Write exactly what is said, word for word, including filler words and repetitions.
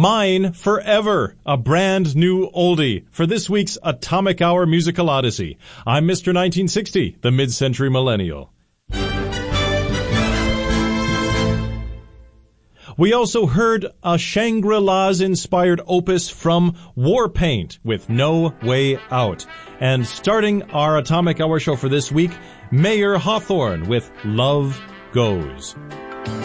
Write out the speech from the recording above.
Mine Forever, a brand new oldie for this week's Atomic Hour Musical Odyssey. I'm Mister nineteen sixty, the mid-century millennial. We also heard a Shangri-La's inspired opus from Warpaint with No Way Out. And starting our Atomic Hour show for this week, Mayer Hawthorne with Love Goes.